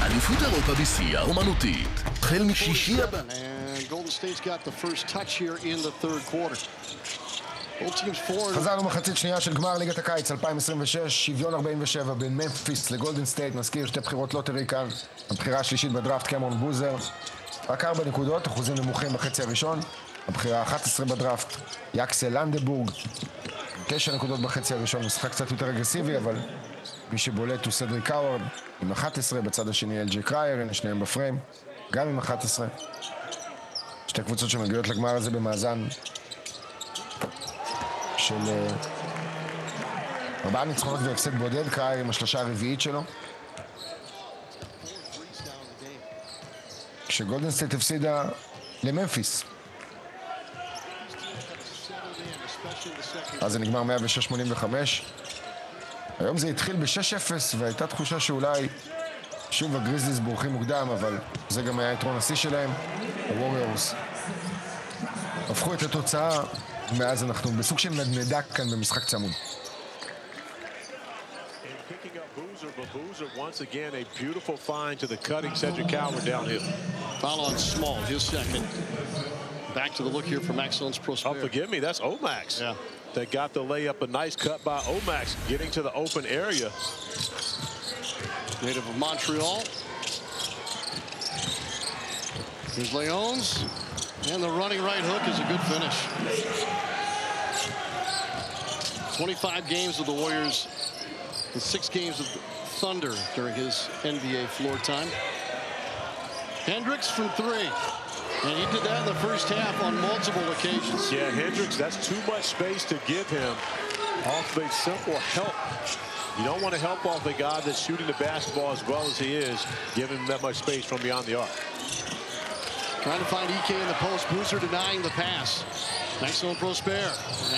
אליפות אירופה בשחייה אומנותית. החל משישי הבא. חזרנו מחצית שנייה של גמר ליגת הקיץ 2026, שוויון 47 בין ממפיס לגולדן סטייט. נזכיר שתי בחירות לוטרי כאן. הבחירה השלישית בדראפט קמרון בוזר, רק 4 נקודות, אחוזים נמוכים בחצי הראשון. הבחירה 11 בדראפט יקסל לנדבורג, 9 נקודות בחצי הראשון. משחק קצת יותר אגרסיבי, אבל מי שבולט הוא סדריק האוורד עם 11, בצד השני אל.ג'יי קרייר, הנה שניהם בפריים, גם עם 11. שתי קבוצות שמגיעות לגמר הזה במאזן של 4 ניצחונות והפסד בודד. קרייר עם השלושה הרביעית שלו, כשגולדן סטייט הפסידה לממפיס. אז זה נגמר 106-85. היום זה התחיל ב-6-0, והייתה תחושה שאולי שוב הגריזליז בורחים מוקדם, אבל זה גם היה יתרון השיא שלהם. הווריורס הפכו את התוצאה, מאז אנחנו בסוג של נדנדה כאן במשחק צמוד. But Boozer once again a beautiful find to the cutting Cedric Coward downhill. Foul on Small, his second. Back to the look here from Excellence Prosper. Oh, forgive me, that's Omax. Yeah. That got the layup, a nice cut by Omax, getting to the open area. Native of Montreal. Here's Leons. And the running right hook is a good finish. 25 games with the Warriors and 6 games with Thunder during his NBA floor time. Hendricks from 3. And he did that in the first half on multiple occasions. Yeah, Hendricks, that's too much space to give him off a simple help. You don't want to help off a guy that's shooting the basketball as well as he is, giving him that much space from beyond the arc. Trying to find EK in the post. Boozer denying the pass. Nice on Prosper.